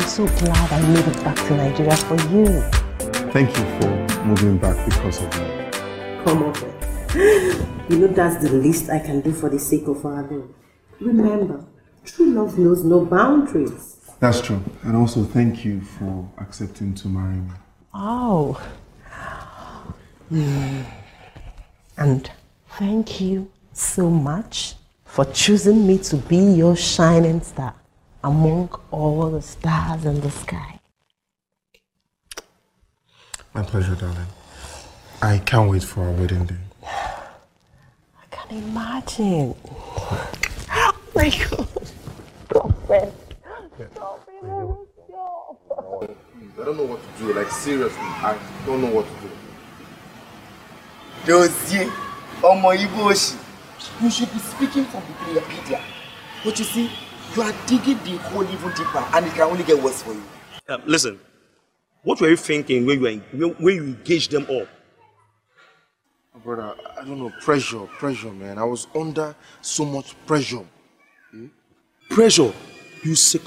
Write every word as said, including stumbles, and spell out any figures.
so glad I made it back to Nigeria for you. Thank you for moving back because of me. Come over. You know that's the least I can do for the sake of our love. Remember, true love knows no boundaries. That's true. And also thank you for accepting to marry me. Oh. Mm. And thank you so much for choosing me to be your shining star among all the stars in the sky. My pleasure, darling. I can't wait for our wedding day. I can imagine. Oh my God. Stop it. Stop it. I don't know what to do. Like, seriously, I don't know what to do. Dozie, Omo Iboshi, you should be speaking from the Wikipedia. But you see, you are digging the hole even deeper and it can only get worse for you. Um, listen, what were you thinking when you, were, when you engaged them all? Brother, I don't know, pressure, pressure, man. I was under so much pressure. Hmm? Pressure? You sick